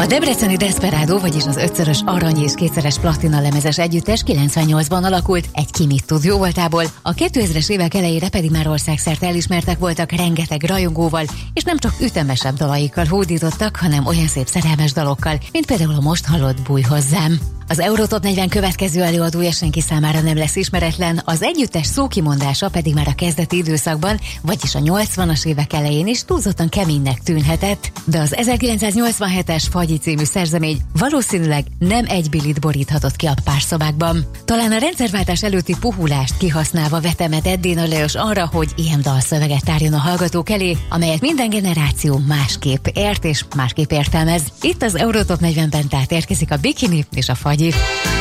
A debreceni Desperado, vagyis az 5-szörös arany és 2-szeres platina lemezes együttes 98-ban alakult egy Ki mit tud jóvoltából, a 2000-es évek elejére pedig már országszerte elismertek voltak rengeteg rajongóval, és nem csak ütemesebb dalaikkal hódítottak, hanem olyan szép szerelmes dalokkal, mint például a most hallott Bújj hozzám. Az Eurotop 40 következő előadója senki számára nem lesz ismeretlen, az együttes szókimondása pedig már a kezdeti időszakban, vagyis a 80-as évek elején is túlzottan keménynek tűnhetett, de az 1987-es Fagyi című szerzemény valószínűleg nem egy bilit boríthatott ki a párszobákban. Talán a rendszerváltás előtti puhulást kihasználva vetemedett Déna Lajos arra, hogy ilyen dalszöveget tárjon a hallgatók elé, amelyet minden generáció másképp ért és másképp értelmez. Itt az Eurotop 40-ben tehát érkezik a Bikini és a Fagyi.